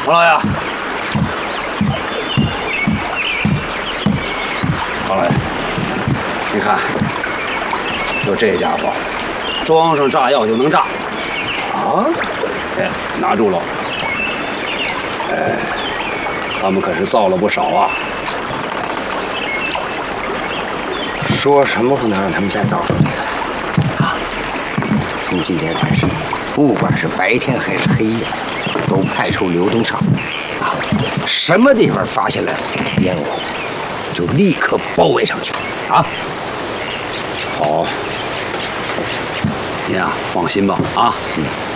王老爷，王老爷，你看，就这家伙，装上炸药就能炸。啊？哎，拿住了。哎，他们可是造了不少啊。 说什么不能让他们再造出这个来啊？从今天开始，不管是白天还是黑夜，都派出刘东少啊，什么地方发现了烟火，就立刻包围上去啊！ 好，您啊，放心吧啊。